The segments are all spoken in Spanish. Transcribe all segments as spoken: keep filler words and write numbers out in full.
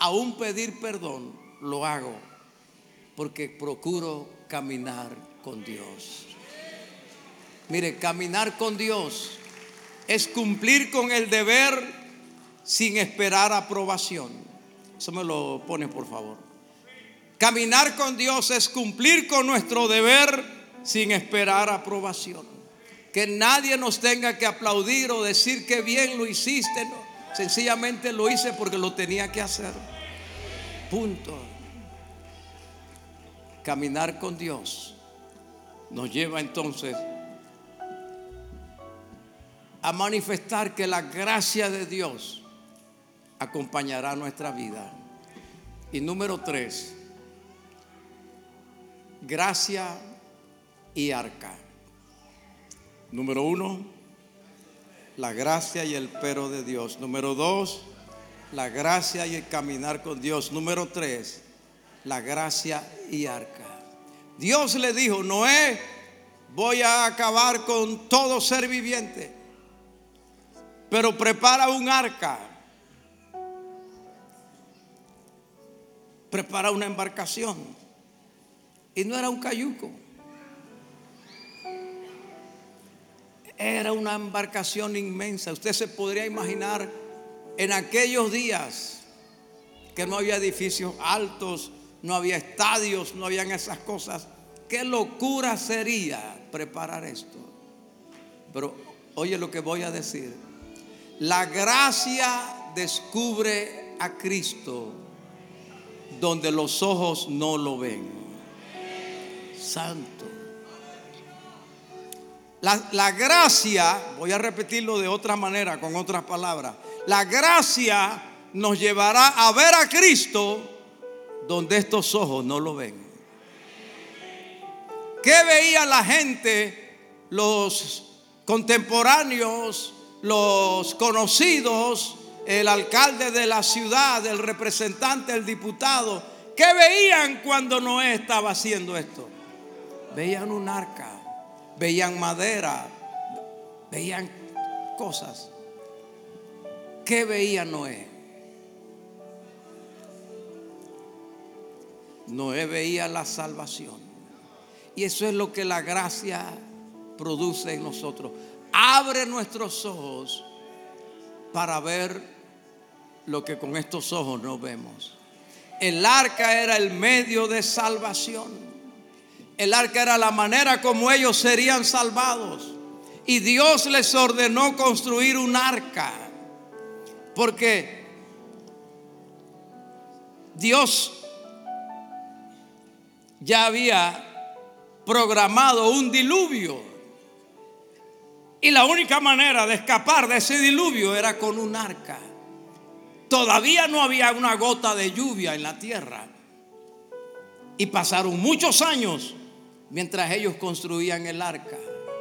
aún pedir perdón, lo hago porque procuro caminar con Dios. Mire, caminar con Dios es cumplir con el deber sin esperar aprobación. Eso me lo pone, por favor. Caminar con Dios es cumplir con nuestro deber sin esperar aprobación. Que nadie nos tenga que aplaudir o decir que bien lo hiciste. No, sencillamente lo hice porque lo tenía que hacer. Punto. Caminar con Dios nos lleva entonces a manifestar que la gracia de Dios acompañará nuestra vida. Y número tres, gracia y arca. Número uno, la gracia y el pero de Dios. Número dos, la gracia y el caminar con Dios. Número tres, la gracia y arca. Dios le dijo: Noé, voy a acabar con todo ser viviente, pero prepara un arca, prepara una embarcación. Y no era un cayuco, era una embarcación inmensa. Usted se podría imaginar en aquellos días que no había edificios altos, no había estadios, no habían esas cosas. Qué locura sería preparar esto. Pero oye lo que voy a decir. La gracia descubre a Cristo donde los ojos no lo ven. Santo. La, la gracia, voy a repetirlo de otra manera, con otras palabras. La gracia nos llevará a ver a Cristo donde estos ojos no lo ven. ¿Qué veía la gente, los contemporáneos, los conocidos, el alcalde de la ciudad, el representante, el diputado? ¿Qué veían cuando Noé estaba haciendo esto? Veían un arca, veían madera, veían cosas. ¿Qué veía Noé? Noé veía la salvación. Y eso es lo que la gracia produce en nosotros. Abre nuestros ojos para ver lo que con estos ojos no vemos. El arca era el medio de salvación. El arca era la manera como ellos serían salvados. Y Dios les ordenó construir un arca, porque Dios ya había programado un diluvio, y la única manera de escapar de ese diluvio era con un arca. Todavía no había una gota de lluvia en la tierra, y pasaron muchos años mientras ellos construían el arca.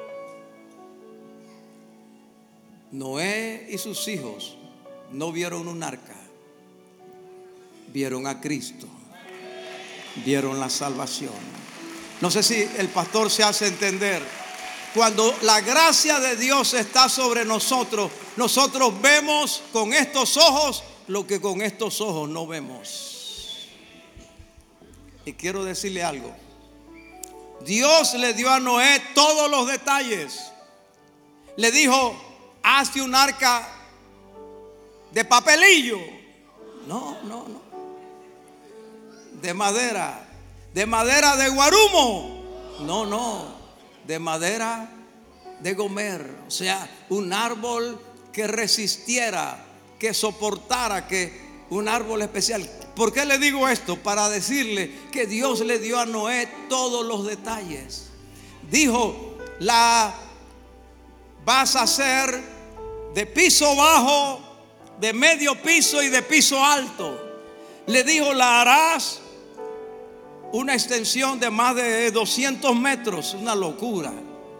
Noé y sus hijos no vieron un arca, vieron a Cristo, vieron la salvación. No sé si el pastor se hace entender. Cuando la gracia de Dios está sobre nosotros, nosotros vemos con estos ojos lo que con estos ojos no vemos. Y quiero decirle algo. Dios le dio a Noé todos los detalles. Le dijo: hazte un arca de papelillo. No, no, no. De madera. De madera de guarumo. No, no. De madera de gomer. O sea, un árbol que resistiera, que soportara, que un árbol especial. ¿Por qué le digo esto? Para decirle que Dios le dio a Noé todos los detalles. Dijo: la vas a hacer de piso bajo, de medio piso y de piso alto. Le dijo: la harás una extensión de más de doscientos metros, una locura,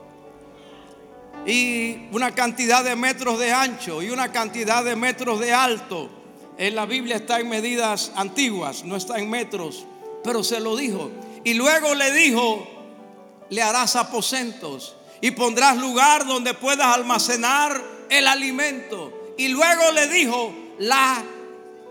y una cantidad de metros de ancho y una cantidad de metros de alto. En la Biblia está en medidas antiguas, no está en metros, pero se lo dijo. Y luego le dijo: le harás aposentos y pondrás lugar donde puedas almacenar el alimento. Y luego le dijo: la